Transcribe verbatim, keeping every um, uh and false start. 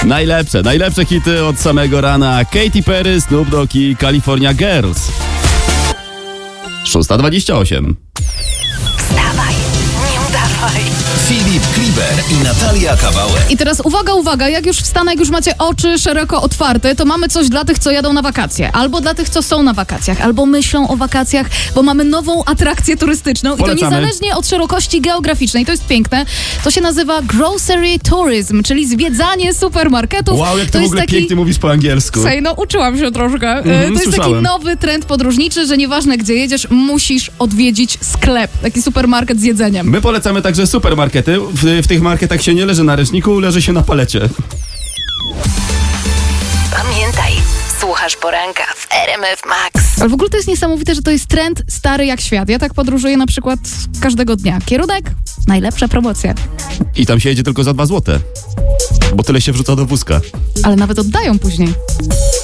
Najlepsze, najlepsze hity od samego rana. Katy Perry, Snoop Dogg i California Girls. szósta dwadzieścia osiem. Wstawaj, nie udawaj. Filip Kliber i Natalia Kawałek. I teraz uwaga, uwaga, jak już wstanę, jak już macie oczy szeroko otwarte, to mamy coś dla tych, co jadą na wakacje, albo dla tych, co są na wakacjach, albo myślą o wakacjach, bo mamy nową atrakcję turystyczną. Polecamy. I to niezależnie od szerokości geograficznej, to jest piękne. To się nazywa grocery tourism, czyli zwiedzanie supermarketów. Wow, jak to ty w jest ogóle taki... pięknie mówisz po angielsku. Słuchaj, no uczyłam się troszkę. E, Mhm, to jest słyszałem. taki nowy trend podróżniczy, że nieważne gdzie jedziesz, musisz odwiedzić sklep, taki supermarket z jedzeniem. My polecamy także supermarkety. W, w tych marketach się nie leży na ręczniku, leży się na palecie. Pamiętaj, słuchasz poranka w R M F Max. Ale w ogóle to jest niesamowite, że to jest trend stary jak świat. Ja tak podróżuję na przykład każdego dnia. Kierunek? Najlepsza promocja. I tam się jedzie tylko za dwa złote. Bo tyle się wrzuca do wózka. Ale nawet oddają później.